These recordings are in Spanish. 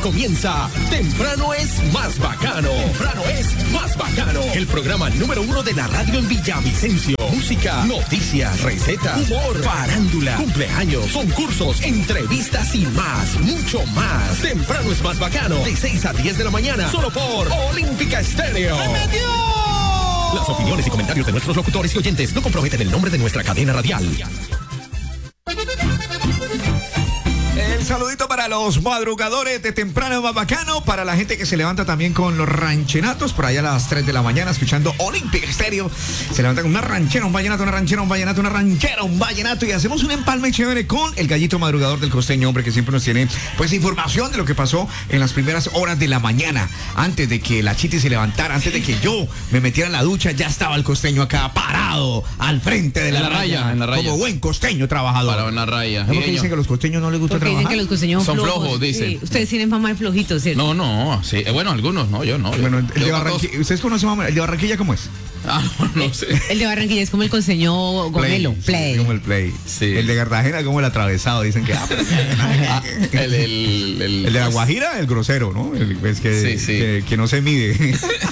comienza Temprano es Más Bacano. Temprano es Más Bacano. El programa número 1 de la radio en Villavicencio. Música, noticias, recetas, humor, farándula, cumpleaños, concursos, entrevistas y más, mucho más. Temprano es Más Bacano. De 6 a 10 de la mañana. Solo por Olímpica Estéreo. ¡Me metió! Las opiniones y comentarios de nuestros locutores y oyentes no comprometen el nombre de nuestra cadena radial. El saludito para los madrugadores de Temprano Más Bacano, para la gente que se levanta también con los ranchenatos, por allá a las 3 de la mañana escuchando Olímpica Estéreo. Se levanta con una ranchera, un vallenato, una ranchera, un vallenato, una ranchera, un vallenato, y hacemos un empalme chévere con el gallito madrugador del costeño, hombre, que siempre nos tiene pues información de lo que pasó en las primeras horas de la mañana. Antes de que la Chiti se levantara, antes de que yo me metiera en la ducha, ya estaba el costeño acá parado al frente de la raya, en la raya, como buen costeño trabajador. Parado en la raya. ¿No? Porque dicen que a los costeños no les gusta trabajar. Dicen que los costeños son flojos, dicen. Sí, ustedes tienen fama de flojitos, ¿cierto? No, sí. Bueno, algunos, no, yo no. Bueno, el de Barranquilla, ¿ustedes conocen el de Barranquilla cómo es? No sé. El de Barranquilla es como el costeño gomelo, play. Sí, como el play. Sí. El de Cartagena como el atravesado, dicen que. El de La Guajira, el grosero, ¿no? Que no se mide.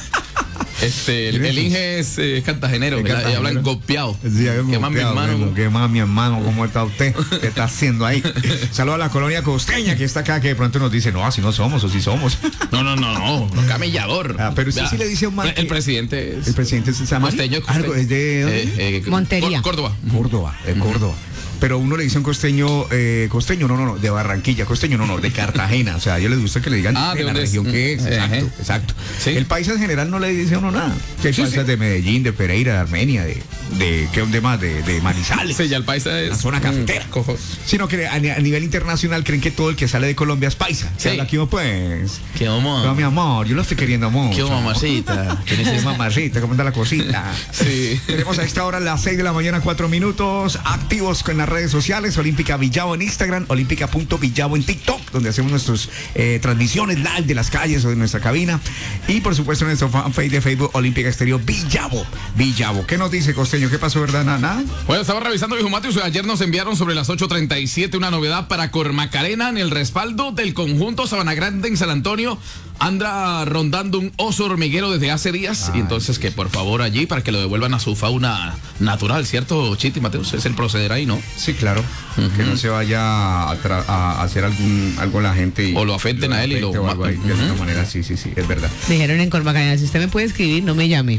El Inge es cartagenero, y hablan golpeado. Sí, ¿Qué más, mi hermano? ¿Qué más, mi hermano? ¿Cómo está usted? ¿Qué está haciendo ahí? Saludos a la colonia costeña que está acá, que de pronto nos dice, no, así no somos, o sí somos. No, camellador. Pero usted sí le dice a un man. El presidente es. El presidente es costeño. ¿Es de dónde? Montería. Córdoba. Córdoba. Pero uno le dice a un costeño, no, de Barranquilla, costeño, no, de Cartagena. O sea, a ellos les gusta que le digan de la región que es. Exacto. ¿Sí? El país en general no le dice a uno nada. Que hay paisas de Medellín, de Pereira, de Armenia, de más, de Manizales. Sí, ya el paisa es la zona cafetera. Sino que a nivel internacional creen que todo el que sale de Colombia es paisa. Sí. Aquí pues. ¿Qué amor? No, mi amor, yo lo estoy queriendo mucho. ¿Qué mamacita? ¿Qué mamacita? ¿Cómo está la cosita? Sí. Tenemos a esta hora las 6 de la mañana, 4 minutos, activos con las redes sociales, Olímpica Villavo en Instagram, olímpica.villavo en TikTok, donde hacemos nuestras transmisiones live de las calles o de nuestra cabina. Y por supuesto en nuestro fanpage de Facebook, Olímpica Estéreo Villavo. ¿Qué nos dice, costeño? ¿Qué pasó, verdad? Nada. Bueno, estaba revisando, viejo Matius. Ayer nos enviaron sobre las 8:37 una novedad para Cormacarena en el respaldo del conjunto Sabana Grande en San Antonio. Anda rondando un oso hormiguero desde hace días. Y entonces que por favor allí para que lo devuelvan a su fauna natural, ¿cierto, Chiti Mateus? Es el proceder ahí, ¿no? Sí, claro. Que no se vaya a hacer algo la gente. O lo afecten a él y lo o algo ahí, de alguna manera, sí, es verdad. Dijeron en Cormacarena, si usted me puede escribir, no me llame.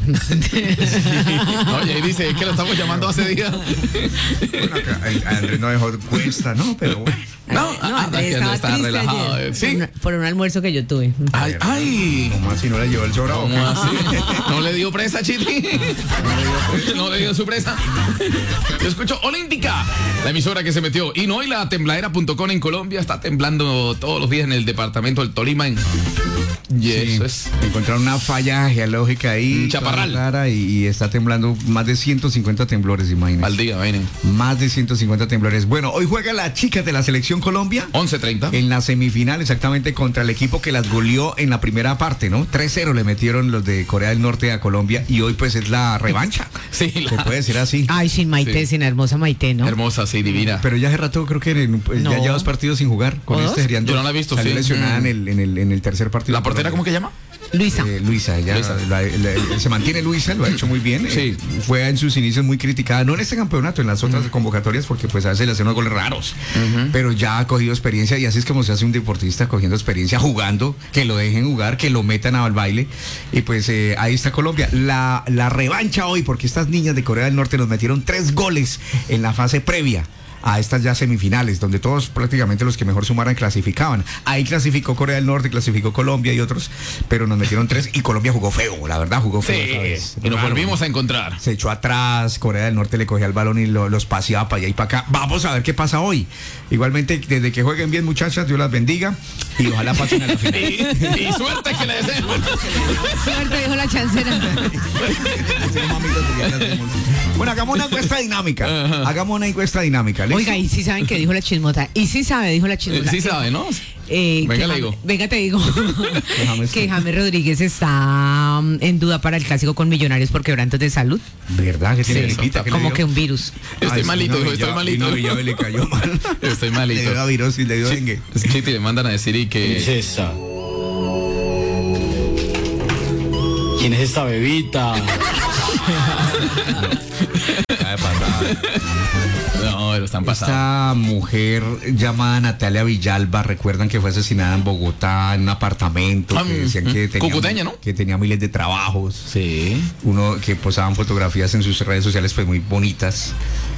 Oye, y dice, es que lo estamos llamando hace días. Bueno, Andrés no dejó cuesta, ¿no? Pero bueno. Andrés estaba relajado. ayer, ¿Sí? por un almuerzo que yo tuve. Ay. ¿Cómo así no le llevó el sobrado? ¿Cómo así? ¿No le dio presa, Chiti? ¿No le dio su presa? Yo escucho Olímpica, la emisora que se metió. Y no, y la tembladera.com en Colombia está temblando todos los días en el departamento del Tolima. Y eso es. Encontraron una falla geológica ahí. Chaparral. Clara, y está temblando más de 150 temblores, imagínense. Al día, vienen. Más de 150 temblores. Bueno, hoy juega la chica de la selección Colombia. 11:30. En la semifinal, exactamente, contra el equipo que las goleó en la primera parte, ¿no? 3-0 le metieron los de Corea del Norte a Colombia y hoy pues es la revancha. Sí. Se puede decir así. Ay, sin Maite, Sí. sin hermosa Maite, ¿no? Hermosa, sí, divina. Pero ya hace rato creo que No. ya lleva 2 partidos sin jugar. Con ¿O dos? Geriando. Yo no la he visto, Salió sí. lesionada en el tercer partido. ¿La portera cómo que llama? Luisa. Luisa, ella se mantiene Luisa, lo ha hecho muy bien. Sí. Fue en sus inicios muy criticada, no en este campeonato, en las otras convocatorias, porque pues a veces le hacen unos goles raros. Pero ya ha cogido experiencia y así es como se hace un deportista, cogiendo experiencia, jugando, que lo dejen jugar, que lo metan al baile. Y pues ahí está Colombia. La revancha hoy, porque estas niñas de Corea del Norte nos metieron 3 goles en la fase previa a estas ya semifinales, donde todos prácticamente los que mejor sumaran clasificaban. Ahí clasificó Corea del Norte, clasificó Colombia y otros, pero nos metieron 3 y Colombia jugó feo, la verdad jugó feo. Sí, y nos volvimos a encontrar. Se echó atrás, Corea del Norte le cogía el balón y los paseaba para allá y para acá. Vamos a ver qué pasa hoy. Igualmente, desde que jueguen bien, muchachas, Dios las bendiga y ojalá pasen a la final. Y suerte que le deseo. Suerte, dijo la chancera. Bueno, hagamos una encuesta dinámica. Hagamos una encuesta dinámica. ¿Listo? Oiga, y sí saben que dijo la chismota. Y sí sabe, dijo la chismota. Sí sabe, ¿no? Venga, le digo. Venga, te digo que James Rodríguez está en duda para el clásico con Millonarios por quebrantos de salud. ¿Verdad? Que tiene Sí, gripita, ¿qué le Como dio? que un virus. Estoy malito, no, estoy malito. No, ya le cayó mal. Estoy Le malito. dio la virosis, le dio dengue. Chiti, le mandan a decir y que... Princesa. ¿Quién es esta bebita? No, lo están pasando. Esta mujer llamada Natalia Villalba, recuerdan que fue asesinada en Bogotá en un apartamento, que decían que tenía, cucuteña, ¿no? que tenía miles de trabajos. Sí. Uno que posaban fotografías en sus redes sociales pues muy bonitas.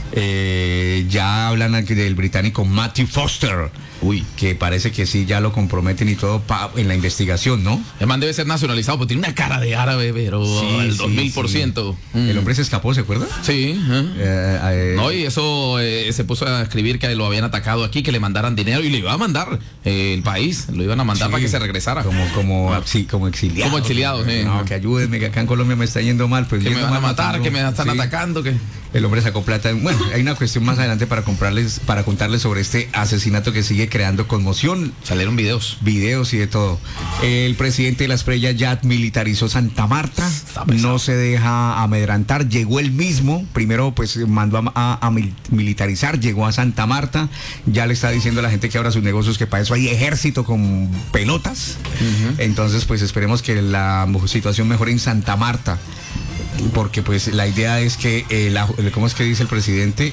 Ya hablan aquí del británico Matthew Foster. Uy. Que parece que sí, ya lo comprometen y todo en la investigación, ¿no? El man debe ser nacionalizado, porque tiene una cara de árabe, pero al 2000%. El hombre se escapó, ¿se acuerda? Sí. No, y eso se puso a escribir que lo habían atacado aquí, que le mandaran dinero y le iba a mandar el país, lo iban a mandar para que se regresara. Como exiliado. Como exiliado, sí. No, que ayúdenme, que acá en Colombia me está yendo mal. Pues Que me yendo van a mal, matar, matando. que me están Sí. atacando, que... El hombre sacó plata. Bueno, hay una cuestión más adelante para contarles sobre este asesinato que sigue creando conmoción. Salieron videos. Videos y de todo. El presidente de la Espriella ya militarizó Santa Marta. No se deja amedrantar. Llegó él mismo. Primero, pues mandó a militarizar. Llegó a Santa Marta. Ya le está diciendo a la gente que abra sus negocios, que para eso hay ejército con pelotas. Entonces, pues esperemos que la situación mejore en Santa Marta. Porque pues la idea es que, ¿cómo es que dice el presidente?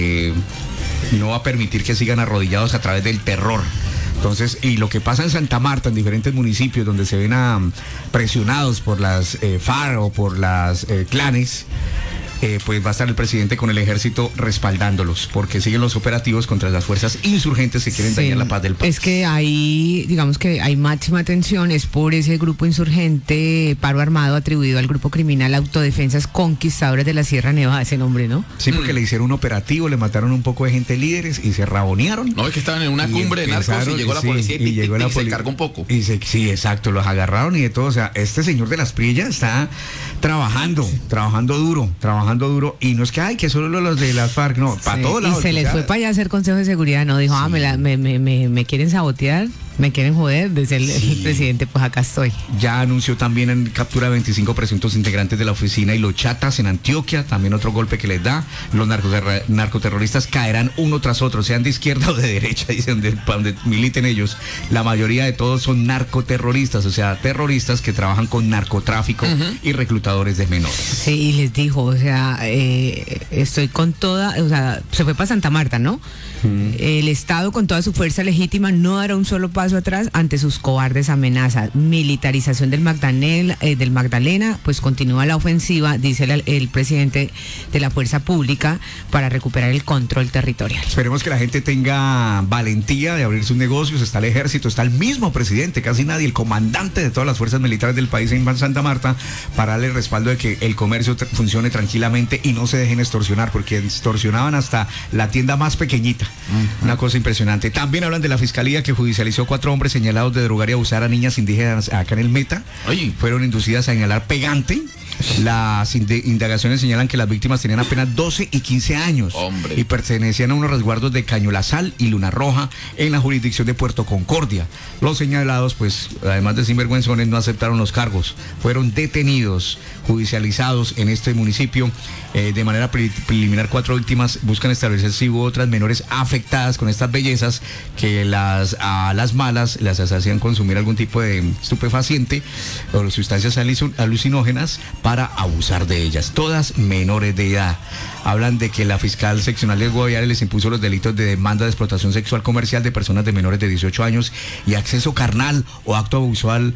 No va a permitir que sigan arrodillados a través del terror. Entonces, y lo que pasa en Santa Marta, en diferentes municipios donde se ven presionados por las FARC o por las clanes, pues va a estar el presidente con el ejército respaldándolos, porque siguen los operativos contra las fuerzas insurgentes que quieren dañar la paz del país. Es que hay, digamos que hay máxima atención, es por ese grupo insurgente, paro armado atribuido al grupo criminal Autodefensas Conquistadores de la Sierra Nevada, ese nombre, ¿no? Sí, porque le hicieron un operativo, le mataron un poco de gente líderes y se rabonearon. No, es que estaban en una cumbre de narcos y llegó la policía y se cargó un poco. Sí, exacto, los agarraron y de todo. O sea, este señor de la Espriella está trabajando duro. Y no es que, ay, que solo los de las FARC, no, para todos lados. Y se les ya. fue para allá a hacer consejo de seguridad, no dijo, me quieren sabotear, me quieren joder, desde el presidente, pues acá estoy. Ya anunció también en captura de 25 presuntos integrantes de la oficina y los chatas en Antioquia, también otro golpe que les da. Los narcoterroristas caerán uno tras otro, sean de izquierda o de derecha, dicen, donde militen ellos. La mayoría de todos son narcoterroristas, o sea, terroristas que trabajan con narcotráfico y reclutadores de menores. Sí, y les dijo, o sea, estoy con toda, o sea, se fue para Santa Marta, ¿no? El Estado con toda su fuerza legítima no dará un solo paso atrás ante sus cobardes amenazas. Militarización del Magdalena, pues continúa la ofensiva, dice el presidente de la Fuerza Pública, para recuperar el control territorial. Esperemos que la gente tenga valentía de abrir sus negocios. Está el ejército, está el mismo presidente, casi nadie, el comandante de todas las fuerzas militares del país en Santa Marta, para darle el respaldo de que el comercio funcione tranquilamente y no se dejen extorsionar, porque extorsionaban hasta la tienda más pequeñita. Una cosa impresionante. También hablan de la fiscalía que judicializó 4 hombres señalados de drogar y abusar a niñas indígenas acá en el Meta. Oye. Fueron inducidas a inhalar pegante. Las indagaciones señalan que las víctimas tenían apenas 12 y 15 años. Hombre. Y pertenecían a unos resguardos de Cañolazal y Luna Roja en la jurisdicción de Puerto Concordia. Los señalados, pues, además de sinvergüenzones, no aceptaron los cargos. Fueron detenidos, judicializados en este municipio. De manera preliminar, 4 víctimas buscan establecer si hubo otras menores afectadas con estas bellezas que a las malas las hacían consumir algún tipo de estupefaciente o sustancias alucinógenas para abusar de ellas. Todas menores de edad. Hablan de que la fiscal seccional del Guaviare les impuso los delitos de demanda de explotación sexual comercial de personas de menores de 18 años y acceso carnal o acto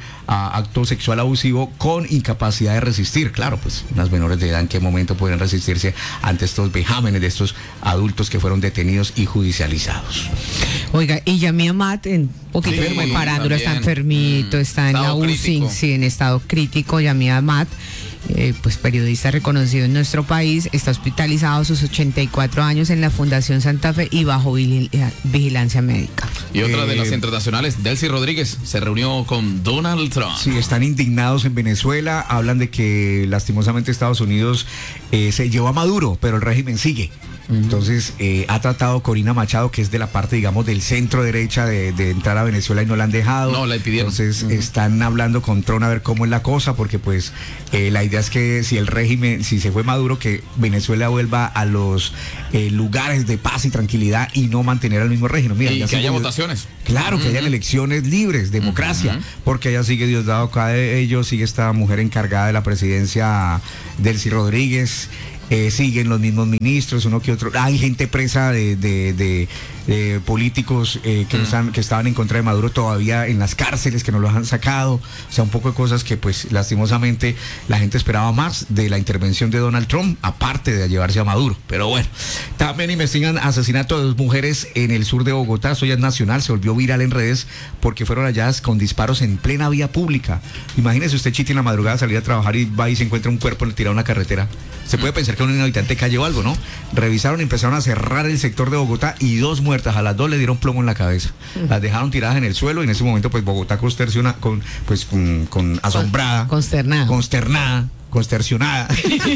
sexual abusivo con incapacidad de resistir. Claro, pues las menores de edad, ¿en qué momento pueden resistirse ante estos vejámenes de estos adultos que fueron detenidos y judicializados? Oiga, y Yamí Amat, en poquito Sí, de parándolo, está también. enfermito, está en la Estado UCI, crítico. sí, en estado crítico. Yamí Amat, pues periodista reconocido en nuestro país, está hospitalizado a sus 84 años en la Fundación Santa Fe y bajo vigilancia médica. Y otra de las internacionales, Delcy Rodríguez, se reunió con Donald Trump. Sí, están indignados en Venezuela. Hablan de que lastimosamente Estados Unidos se llevó a Maduro, pero el régimen sigue. Entonces, ha tratado Corina Machado, que es de la parte, digamos, del centro derecha de entrar a Venezuela y no la han dejado. No, la impidieron. Entonces, están hablando con Trump a ver cómo es la cosa, porque pues la idea es que si el régimen, si se fue Maduro, que Venezuela vuelva a los lugares de paz y tranquilidad y no mantener al mismo régimen. Mira, Y ya que haya sigue- votaciones. Claro, que hayan elecciones libres, democracia, porque allá sigue Diosdado Cabello, sigue esta mujer encargada de la presidencia, Delcy Rodríguez, siguen los mismos ministros, uno que otro. Hay gente presa de políticos que estaban en contra de Maduro todavía en las cárceles, que no los han sacado. O sea, un poco de cosas que pues lastimosamente la gente esperaba más de la intervención de Donald Trump, aparte de llevarse a Maduro. Pero bueno, también investigan asesinato de 2 mujeres en el sur de Bogotá. Eso ya es nacional, se volvió viral en redes porque fueron halladas con disparos en plena vía pública. Imagínese usted, Chiti, en la madrugada salir a trabajar y va y se encuentra un cuerpo tirado en una carretera. Se puede pensar que un habitante calle o algo, ¿no? Revisaron, empezaron a cerrar el sector de Bogotá y 2 muertas. A las 2 le dieron plomo en la cabeza. Las dejaron tiradas en el suelo y en ese momento pues Bogotá asombrada. Consternada. Constersionada.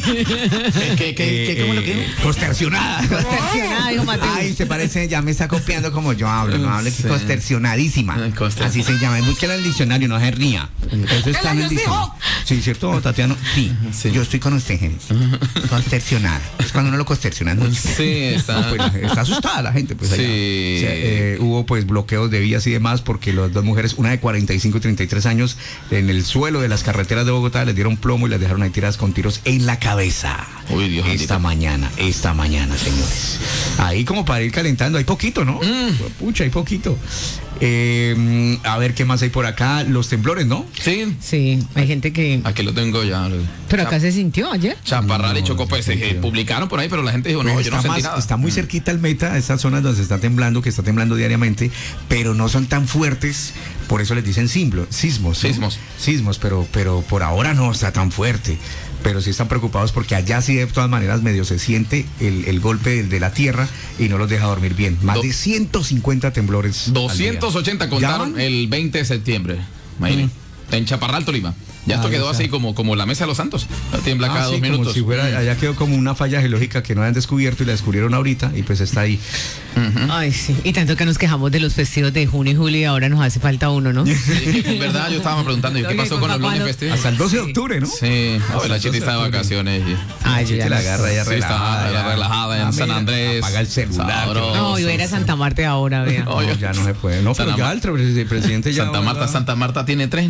¿Cómo lo que? Constersionada. Constersionada, dijo Mateo. Ay, se parece, ya me está copiando como yo hablo. No hable que constersionadísima. Así se llama. Búsquela en el diccionario, no se ría. Eso está en el diccionario. Sí, ¿cierto, Tatiana? Sí. Yo estoy con usted, Genes. Constersionada. Es cuando uno lo constersiona mucho. Sí, está. No, pues, está asustada la gente, pues allá. Sí. O sea, hubo pues bloqueos de vías y demás porque las 2 mujeres, una de 45 y 33 años, en el suelo de las carreteras de Bogotá les dieron plomo y las dejaron ahí tiradas con tiros en la cabeza. Uy, Dios esta mañana, señores. Ahí como para ir calentando, hay poquito, ¿no? Pucha, hay poquito. A ver qué más hay por acá. Los temblores, ¿no? Sí. Sí, hay gente que... Aquí lo tengo ya. Pero acá se sintió ayer. Chaparral y No, Chocó, se pues sintió. publicaron por ahí, pero la gente dijo, no, Pues yo no sentí nada. está muy cerquita al Meta, estas zonas donde se está temblando, que está temblando diariamente, pero no son tan fuertes, por eso les dicen sismos. ¿no? Sismos, pero por ahora no está tan fuerte. Pero sí están preocupados porque allá sí de todas maneras medio se siente el golpe de la tierra y no los deja dormir bien. Más de 150 temblores. al día. 280 contaron ¿Ya van? el 20 de septiembre. Imagínate. En Chaparral, Tolima. Ya esto quedó así como la mesa de los santos. Tiembla cada 2 sí, minutos. como si fuera, allá quedó como una falla geológica que no habían descubierto y la descubrieron ahorita y pues está ahí. Ay, sí. Y tanto que nos quejamos de los festivos de junio y julio y ahora nos hace falta uno, ¿no? Sí, en verdad, yo estaba preguntando, ¿y qué pasó con los lunes festivos? Hasta el 12 de octubre, ¿no? Sí, la Chiti está de vacaciones. Ay, yo ya la no agarra ya Sí, relajada. está relajada en San Andrés. Apaga el celular. Sabroso. No, yo voy a ir a Santa Marta ahora, vea. No, No, ya no se puede. No, pero Santa ya el presidente ya... Santa Marta tiene 3.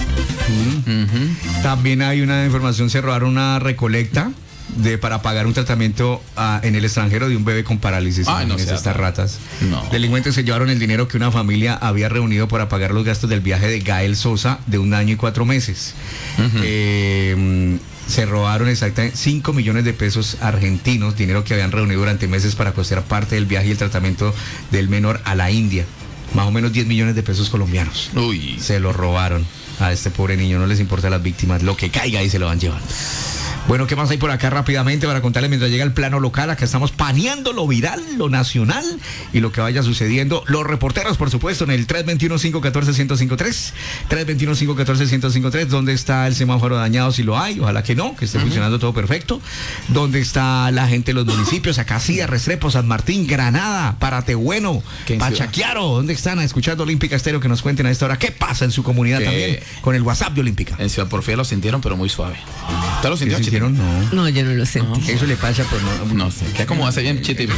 También hay una información, se robaron una recolecta para pagar un tratamiento en el extranjero de un bebé con parálisis. Ay, no Imagínense sea estas tan- ratas. No. Delincuentes se llevaron el dinero que una familia había reunido para pagar los gastos del viaje de Gael Sosa de 1 año y 4 meses. Se robaron exactamente 5 millones de pesos argentinos, dinero que habían reunido durante meses para costear parte del viaje y el tratamiento del menor a la India. Más o menos 10 millones de pesos colombianos. Uy. Se lo robaron a este pobre niño, no les importa a las víctimas, lo que caiga ahí se lo van llevando. Bueno, ¿qué más hay por acá rápidamente para contarles mientras llega el plano local? Acá estamos paneando lo viral, lo nacional y lo que vaya sucediendo. Los reporteros, por supuesto, en el 321-514-1053. 321-514-1053. ¿Dónde está el semáforo dañado? Si lo hay, ojalá que no, que esté funcionando todo perfecto. ¿Dónde está la gente de los municipios? Acacía, Restrepo, San Martín, Granada, Paratebueno, Pachaquiaro. ¿Dónde están escuchando Olímpica Estéreo? Que nos cuenten a esta hora qué pasa en su comunidad también con el WhatsApp de Olímpica. En Ciudad Porfía lo sintieron, pero muy suave. ¿Usted lo sintió, ¿Qué Chiti? sintieron? No. No, yo no lo sentí. Eso le pasa por No sé. ¿Qué como hace bien, Chiti?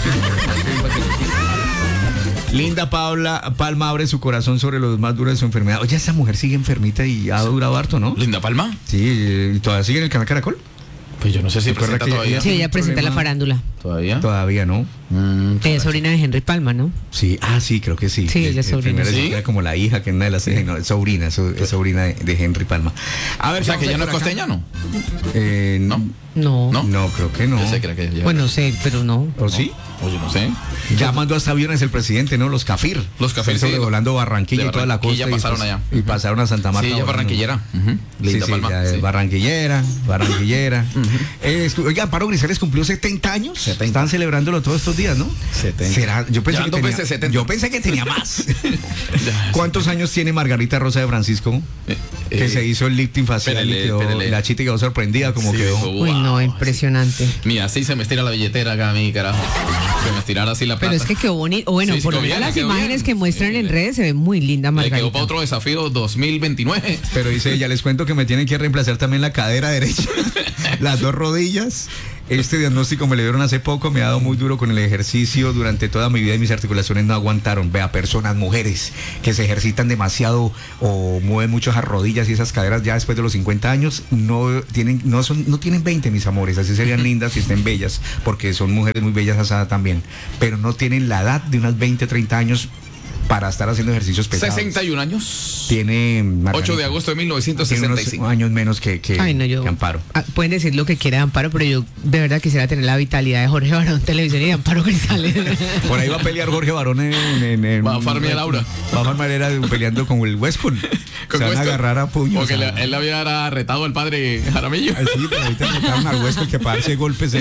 Linda Palma abre su corazón sobre los más duros de su enfermedad. Oye, esa mujer sigue enfermita y ha durado harto, ¿no? Linda Palma. Sí, ¿y todavía sigue en el canal Caracol? Pues yo no sé si ¿Recuerda presenta que todavía. Sí, ella presenta la problema? farándula. ¿Todavía? Todavía no. Ella es sobrina de Henry Palma, ¿no? Sí, sí, creo que sí. Sí, ella es sobrina. Primero ¿Sí? era como la hija, que es una de las hijas, no, es sobrina, es sobrina de Henry Palma. A ver, O sea, ¿qué que ya no es vamos a hacer costeña, ¿no? por acá? ¿No? No. ¿No? No, creo que no. Yo sé que era que ya. Bueno, sé, pero no. ¿O sí? Oye, no sé. Ya mandó hasta aviones el presidente, ¿no? Los Cafir. Los Cafir, sí. Sobrevolando Barranquilla De y toda la costa. Barranquilla pasaron y, allá. Y pasaron a Santa Marta. Sí, ella es volando. barranquillera. Sí, Linda sí, Palma. ya es Sí. barranquillera. Oiga, Amparo Grisales cumplió 70 años. 70. Están celebrándolo todos estos días, ¿no? 70. ¿Será? Yo pensé, Ya que dos tenía, veces 70. yo pensé que tenía más. ¿Cuántos años tiene Margarita Rosa de Francisco? Que se hizo el lifting facial y quedó, la chita quedó sorprendida como Sí, quedó. wow. Uy, no, impresionante. Mira, así se me estira la billetera acá a mí, carajo. Se me estirara así la plata. Pero es que quedó bonito. Bueno, Sí, sí, por lo quedó menos bien, las quedó imágenes bien. que muestran Sí, en redes se ve muy linda Le Margarita. quedó para otro desafío 2029. Pero dice, ya les cuento que me tienen que reemplazar también la cadera derecha, las dos rodillas. Este diagnóstico me lo dieron hace poco, me ha dado muy duro con el ejercicio durante toda mi vida y mis articulaciones no aguantaron. Vea, personas, mujeres que se ejercitan demasiado o mueven mucho esas rodillas y esas caderas ya después de los 50 años no tienen 20, mis amores, así serían lindas y estén bellas, porque son mujeres muy bellas asadas también, pero no tienen la edad de unas 20, 30 años para estar haciendo ejercicios pesados. 61 años. Tiene Margarita, 8 de agosto de tiene 1965. unos años menos que Ay, no, yo. que Amparo. Pueden decir lo que quieran de Amparo, pero yo de verdad quisiera tener la vitalidad de Jorge Barón Televisión y de Amparo Grisales. Por ahí va a pelear Jorge Barón en Va a farmear a Laura. Va a farmear peleando con el Westcott. Se van a Westcott. agarrar a puños. Porque él le había retado al padre Jaramillo. Ay, sí, pero ahorita mataron al Westcott que parece golpes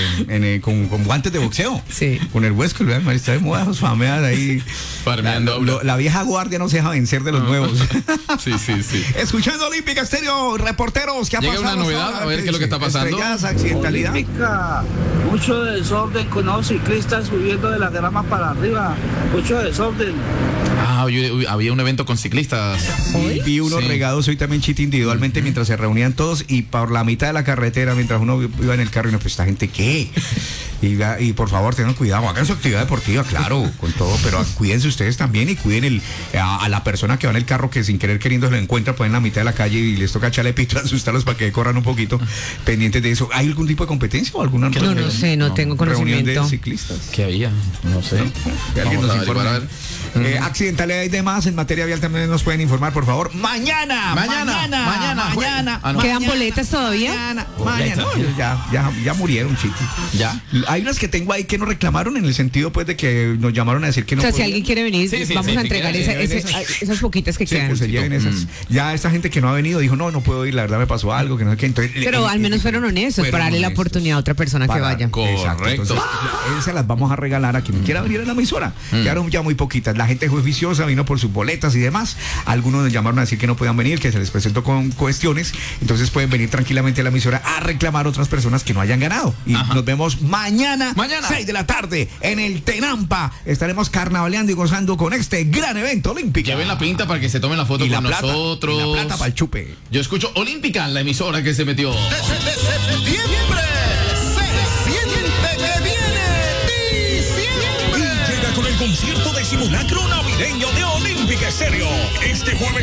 con guantes de boxeo. Sí. Con el Westcott, vean, está de moda, sus fameas ahí. Farmeando. La vieja guardia no se deja vencer de los nuevos. Sí, sí, sí. Escuchando Olímpica Estéreo, reporteros, ¿qué ha Llega pasado? una novedad, hasta a ver qué es lo que está pasando. Estrelladas, accidentalidad. Olímpica, mucho desorden con los ciclistas subiendo de la grama para arriba, mucho desorden. Ah, había un evento con ciclistas. Sí, vi unos Sí. regados hoy también, Chita, individualmente mientras se reunían todos y por la mitad de la carretera, mientras uno iba en el carro y no, pues esta gente qué. Y por favor, tengan cuidado, hagan su actividad deportiva, claro, con todo, pero cuídense ustedes también y cuiden a la persona que va en el carro que sin querer queriendo se lo encuentra pues en la mitad de la calle y les toca echarle pito, asustarlos para que corran un poquito pendientes de eso. ¿Hay algún tipo de competencia o alguna No sé, no tengo reunión de conocimiento. ciclistas? ¿Qué había? No sé. Que alguien Vamos nos a informe. averiguar, a ver. Accidentalidad y demás en materia vial también nos pueden informar, por favor. Mañana. Ah, no. ¿Quedan boletas todavía? Mañana. No, ya murieron, Chiti. ¿Ya? Hay unas que tengo ahí que nos reclamaron en el sentido pues de que nos llamaron a decir que no O sea, si podían. alguien quiere venir, Sí, sí, vamos sí, a si entregar quieren, esas poquitas que Sí, quedan. que se lleven esas. Ya esta gente que no ha venido dijo, no puedo ir, la verdad me pasó algo, que no sé qué. Entonces, Pero al menos fueron honestos para darle la honestos. oportunidad a otra persona que vaya. Exacto. Correcto. Entonces, esas las vamos a regalar a quien quiera venir a la emisora. Quedaron ya muy poquitas. La gente fue viciosa, vino por sus boletas y demás. Algunos nos llamaron a decir que no podían venir, que se les presentó con cuestiones. Entonces pueden venir tranquilamente a la emisora a reclamar otras personas que no hayan ganado. Y nos vemos mañana, 6 de la tarde, en el Tenampa. Estaremos carnavaleando y gozando con este gran evento olímpico. Lleven la pinta para que se tomen la foto y con la plata, nosotros. y la plata para el chupe. Yo escucho Olímpica, la emisora que se metió. Desde septiembre se siente que viene diciembre. Y llega con el concierto de simulacro navideño de Olímpica Estéreo. Este jueves